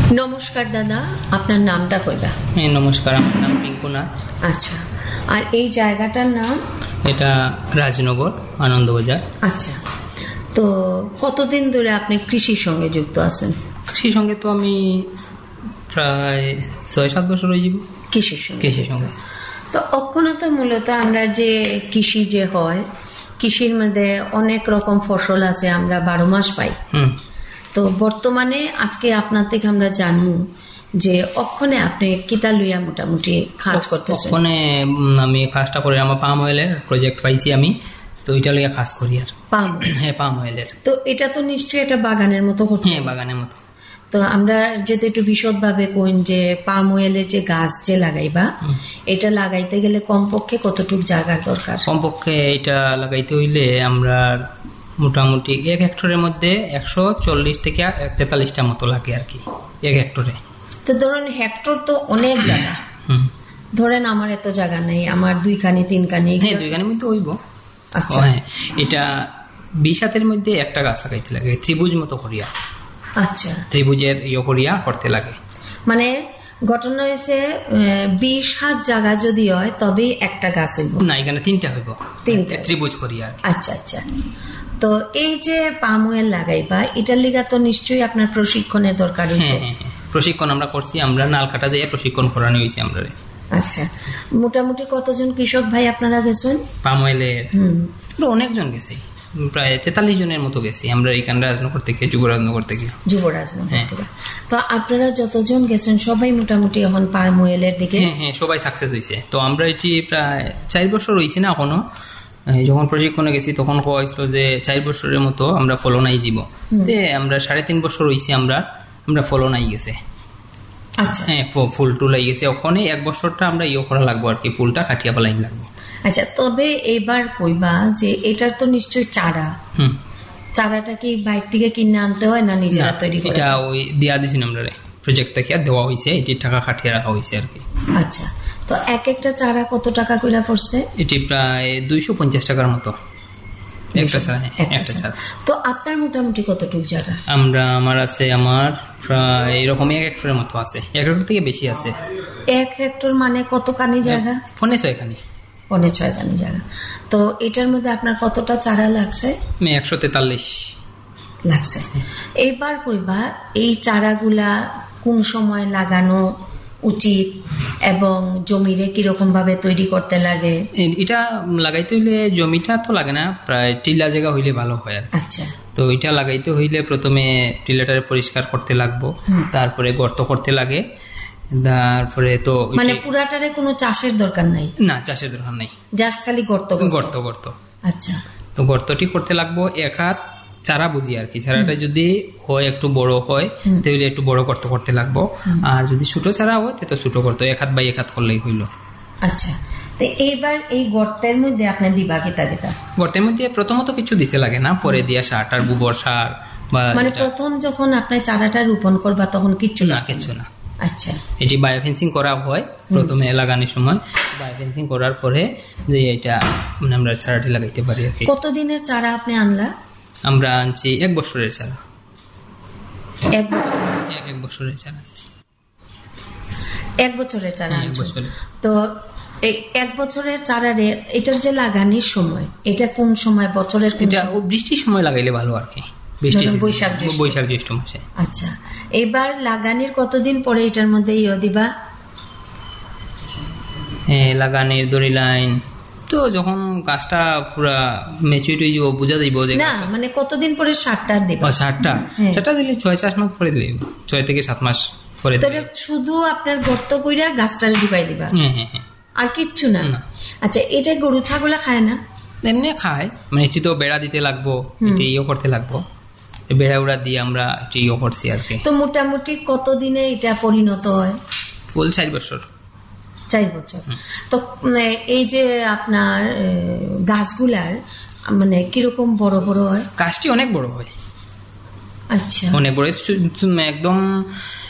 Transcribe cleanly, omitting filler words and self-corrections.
নমস্কার দাদা, আপনার নামটা কইবা? হ্যাঁ নমস্কার, আমার নাম পিঙ্কু নাথ। আচ্ছা, আর এই জায়গাটার নাম? এটা রাজনগর, আনন্দবাজার। আচ্ছা, তো কতদিন ধরে আপনি কৃষির সঙ্গে যুক্ত আছেন? কৃষির সঙ্গে তো আমি প্রায় 6-7 বছর হয়ে যাব কৃষির সঙ্গে। তো অক্ষণতা মূলত আমরা যে কৃষি যে হয়, কৃষির মধ্যে অনেক রকম ফসল আছে, আমরা 12 মাস পাই। তো বর্তমানে আজকে আপনার থেকে আমরা জানবো যে অক্ষণে আপনি কিতা লইয়া মোটামুটি কাজ করতেছেন। ওখানে আমি কাজটা করি, আমার পাম অয়েলের প্রজেক্ট পাইছি আমি, তো এটা লইয়া কাজ করি। আর পাম? হ্যাঁ, পাম অয়েলের। তো এটা তো নিশ্চয়ই একটা বাগানের মতো করতে? হ্যাঁ, বাগানের মতো। তো আমরা যদি একটু বিশদ ভাবে কইন যে পাম অয়েলের যে গাছ যে লাগাইবা, এটা লাগাইতে গেলে কমপক্ষে কতটুকু জায়গার দরকার? কমপক্ষে এটা লাগাইতে হইলে আমরা মোটামুটি 1 হেক্টরের মধ্যে 140 থেকে 43টা মতো লাগে আর কি, 1 হেক্টরে। তো ধরুন হেক্টর তো অনেক জায়গা, ধরেন আমার এত জায়গা নেই, আমার 2 কানি 3 কানি। হ্যাঁ, 2 কানির মধ্যে হইব। আচ্ছা, হ্যাঁ, এটা 20 হাতের মধ্যে একটা গাছ লাগাইতে লাগে, ত্রিভুজ মতো করিয়া। আচ্ছা, ত্রিভুজের করিয়া করতে লাগে। মানে ঘটনা হয়েছে 20 হাত জায়গা যদি হয় তবে একটা গাছ হইব না, এখানে 3টা হইব, 3টা ত্রিভুজ করিয়া। আচ্ছা আচ্ছা। তো এই যে পাম অয়েল লাগাইবা, এটার লিগা তো নিশ্চয়ই আপনার প্রশিক্ষণের দরকার হইছে? হ্যাঁ, প্রশিক্ষণ আমরা করছি, আমরা নালকাটা যাইয়া প্রশিক্ষণ করানো হয়েছে আমরা। আচ্ছা, মোটামুটি কতজন কৃষক ভাই আপনারা গেছেন পাম অয়েলের? অনেকজন গেছি, প্রায় 43 জনের মতো গেছি আমরা এখানে, রাজনগর থেকে, যুবরাজনগর থেকে। তো আপনারা যতজন গেছেন সবাই মোটামুটি এখন পাম অয়েলের দিকে? হ্যাঁ, সবাই সাকসেস হয়েছে। তো আমরা এটি প্রায় 4 বছর হয়েছে না এখনো। যখন প্রশিক্ষণে গেছি তখন কয়েছিল যে 4 বছরের মতো আমরা ফলনাই যাব, আমরা 3.5 বছর হয়েছে আমরা ফলনাই গেছে। আচ্ছা, হ্যাঁ, ফুল টুল হয়ে গেছে। ওখানে 1 বছরটা আমরা করা লাগবো আর কি, ফুলটা কাটিয়া পালাইন লাগবো। আচ্ছা, তবে এবার কইবা যে এটার তো নিশ্চয়ই চারাটা কি বাইরে থেকে কিনে আনতে হয় না নিজেরা তৈরি করে? এটা ওই দিয়া দিছি আমরা প্রজেক্ট থেকে দেওয়া হয়েছে, এটির টাকা কাটিয়ে রাখা হয়েছে আর কি। আচ্ছা, তো এক একটা চারা কত টাকা করে পড়ছে? এটি প্রায় 250 টাকার মতো একটা চারা। তো আপনার মোটামুটি কতটুকু জায়গা? আমার প্রায় এরকম 1 হেক্টরের মতো আছে, 1 হেক্টর থেকে বেশি আছে। 1 হেক্টর মানে কত কানি জায়গা? 5.6 কানি। 5.6 কানি জায়গা। তো এটার মধ্যে আপনার কতটা চারা লাগছে? 143 লাগছে। এইবার কইবা এই চারাগুলা কোন সময় লাগানো উচিত এবং জমিরে কিরকম ভাবে তৈরি করতে লাগে? এটা লাগাইতে হইলে জমিটা তো লাগে না, প্রায় টিলা জায়গা হইলে ভালো হয়। আচ্ছা, তো এটা লাগাইতে হইলে প্রথমে টিলাটারে পরিষ্কার করতে লাগবো, তারপরে গর্ত করতে লাগে, তারপরে তো মানে পুরাটারে কোনো চাষের দরকার নাই? না, চাষের দরকার নাই, জাস্ট খালি গর্ত। আচ্ছা, তো গর্তটি করতে লাগবো 1 হাত চারা বুঝি আর কি। চারাটা যদি হয় একটু বড় হয় তাহলে একটু বড় গর্ত করতে লাগবো, আর যদি ছোট চারা হয় তো ছোট গর্ত 1 হাত বাই 1 হাত করলেই হইল। আচ্ছা, তো এইবার এই গর্তের মধ্যে আপনি দিবা কিতা? গর্তের মধ্যে প্রথমত কিছু দিতে লাগে না, পরে দিয়া সার আর গোবর সার। মানে প্রথম যখন আপনি চারাটা রোপণ করবা তখন কিছু না? আচ্ছা, এটি বায়োফেন্সিং করা হয় প্রথমে লাগানোর সময়। বায়োফেন্সিং করার পরে যে এটা মানে আমরা চারাটি লাগাইতে পারি আর কি। কতদিনের চারা আপনি আনলা? আমরা আনছি 1 বছরের চারা। 1 বছর? 1 বছরের চারা আনছি। 1 বছরের চারা? তো এই 1 বছরের চারারে এটার যে লাগানোর সময়, এটা কোন সময় বছরের? এটা বৃষ্টির সময় লাগাইলে ভালো আর কি, বৈশাখ জ্যৈষ্ঠ মাসে। আচ্ছা, এবার লাগানোর কতদিন পরে এটার মধ্যে দিবা? লাগানোর দড়ি লাইন তো যখন গাছটা পুরা ম্যাচিউরিটি হয়ে যাব, বোঝা যাইব যে না, মানে কতদিন পরে সারটা দিবা? সারটা দিলে 6-7 মাস পরে দিলে, 6 থেকে 7 মাস পরে দিলে। শুধু আপনার গর্ত কইরা গাছটারে ঢুকাই দিবা? হ্যাঁ, আর কিচ্ছু না? আচ্ছা, এটা গরু ছাগলে খায় না? এমনি খায়, মানে এটি তো বেড়া দিতে লাগবো, এটি করতে লাগবো, বেড়া উড়া দিয়ে আমরা এটি করছি আর কি। তো মোটামুটি কতদিনে এটা পরিণত হয়? ফুল 4 বছর। 4 বছর। তো এই যে আপনার গাছগুলার মানে কিরকম বড় বড় হয়? গাছটি অনেক বড় হয়। আচ্ছা, অনেক বড়, একদম